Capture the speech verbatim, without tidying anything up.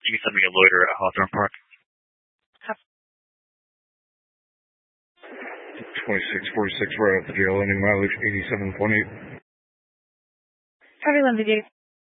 You can send me a loiter at Hawthorne Park. twenty-six forty-six right at the jail, ending mileage eighty-seven point eight. Everyone, video.